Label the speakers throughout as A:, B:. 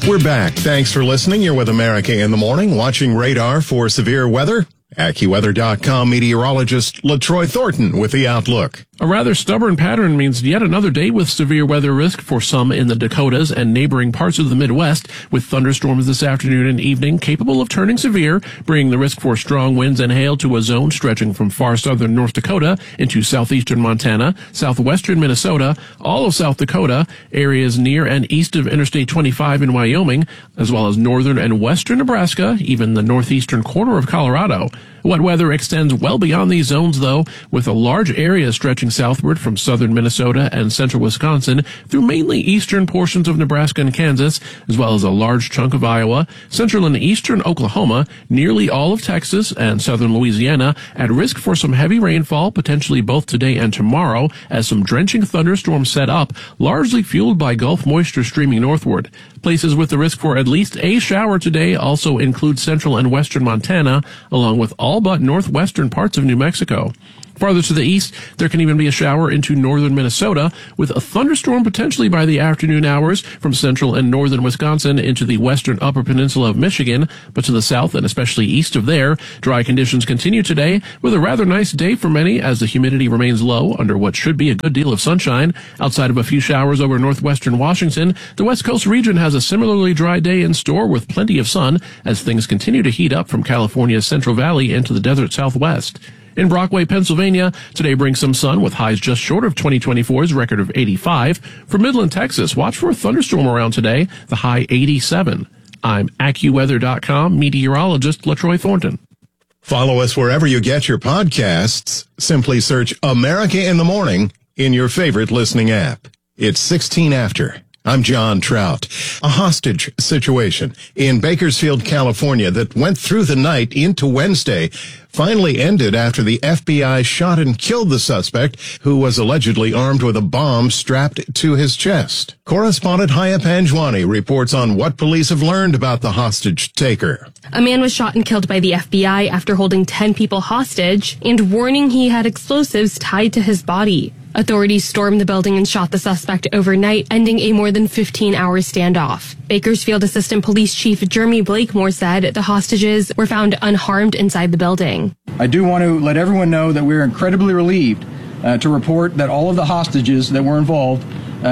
A: We're back. Thanks for listening. You're with America in the Morning, watching radar for severe weather. AccuWeather.com meteorologist LaTroy Thornton with the outlook.
B: A rather stubborn pattern means yet another day with severe weather risk for some in the Dakotas and neighboring parts of the Midwest, with thunderstorms this afternoon and evening capable of turning severe, bringing the risk for strong winds and hail to a zone stretching from far southern North Dakota into southeastern Montana, southwestern Minnesota, all of South Dakota, areas near and east of Interstate 25 in Wyoming, as well as northern and western Nebraska, even the northeastern corner of Colorado. Wet weather extends well beyond these zones, though, with a large area stretching southward from southern Minnesota and central Wisconsin through mainly eastern portions of Nebraska and Kansas, as well as a large chunk of Iowa, central and eastern Oklahoma, nearly all of Texas and southern Louisiana, at risk for some heavy rainfall, potentially both today and tomorrow, as some drenching thunderstorms set up, largely fueled by Gulf moisture streaming northward. Places with the risk for at least a shower today also include central and western Montana, along with all but northwestern parts of New Mexico. Farther to the east, there can even be a shower into northern Minnesota, with a thunderstorm potentially by the afternoon hours from central and northern Wisconsin into the western upper peninsula of Michigan. But to the south and especially east of there, dry conditions continue today, with a rather nice day for many as the humidity remains low under what should be a good deal of sunshine. Outside of a few showers over northwestern Washington, the West Coast region has a similarly dry day in store with plenty of sun as things continue to heat up from California's Central Valley into the desert southwest. In Brockway, Pennsylvania, today brings some sun with highs just short of 2024's record of 85. For Midland, Texas, watch for a thunderstorm around today, the high 87. I'm AccuWeather.com meteorologist LaTroy Thornton.
A: Follow us wherever you get your podcasts. Simply search America in the Morning in your favorite listening app. It's 16 after. I'm John Trout. A hostage situation in Bakersfield, California that went through the night into Wednesday finally ended after the FBI shot and killed the suspect, who was allegedly armed with a bomb strapped to his chest. Correspondent Haya Panjwani reports on what police have learned about the hostage taker.
C: A man was shot and killed by the FBI after holding 10 people hostage and warning he had explosives tied to his body. Authorities stormed the building and shot the suspect overnight, ending a more than 15-hour standoff. Bakersfield Assistant Police Chief Jeremy Blakemore said the hostages were found unharmed inside the building.
D: I do want to let everyone know that we're incredibly relieved to report that all of the hostages that were involved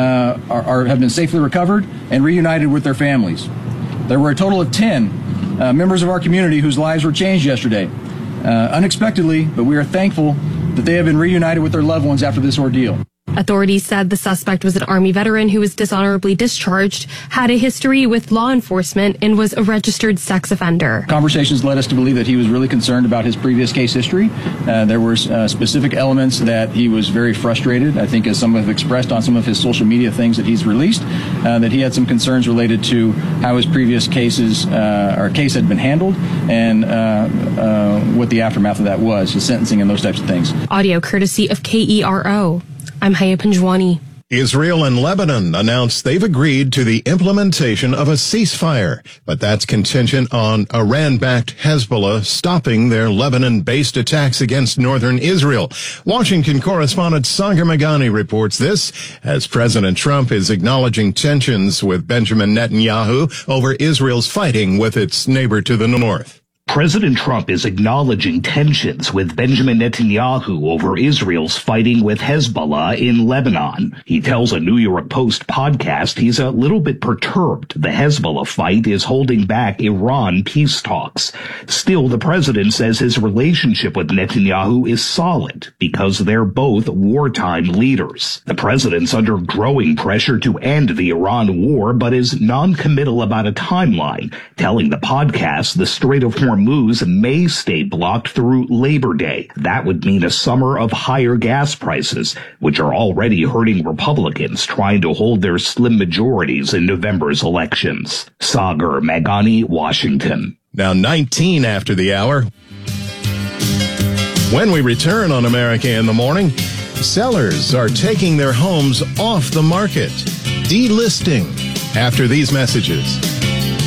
D: have been safely recovered and reunited with their families. There were a total of 10 members of our community whose lives were changed yesterday. Unexpectedly, but we are thankful that they have been reunited with their loved ones after this ordeal.
C: Authorities said the suspect was an Army veteran who was dishonorably discharged, had a history with law enforcement, and was a registered sex offender.
D: Conversations led us to believe that he was really concerned about his previous case history. There were specific elements that he was very frustrated, I think, as some have expressed on some of his social media things that he's released, that he had some concerns related to how his previous cases or case had been handled and what the aftermath of that was, his sentencing and those types of things.
C: Audio courtesy of KERO. I'm Haya Panjwani.
A: Israel and Lebanon announced they've agreed to the implementation of a ceasefire, but that's contingent on Iran-backed Hezbollah stopping their Lebanon-based attacks against northern Israel. Washington correspondent Sagar Meghani reports this as President Trump is acknowledging tensions with Benjamin Netanyahu over Israel's fighting with its neighbor to the north.
E: President Trump is acknowledging tensions with Benjamin Netanyahu over Israel's fighting with Hezbollah in Lebanon. He tells a New York Post podcast he's a little bit perturbed the Hezbollah fight is holding back Iran peace talks. Still, the president says his relationship with Netanyahu is solid because they're both wartime leaders. The president's under growing pressure to end the Iran war, but is non-committal about a timeline, telling the podcast the Strait of Hormuz may stay blocked through Labor Day. That would mean a summer of higher gas prices, which are already hurting Republicans trying to hold their slim majorities in November's elections. Sagar Meghani, Washington.
A: Now 19 after the hour. When we return on America in the Morning, sellers are taking their homes off the market, delisting after these messages.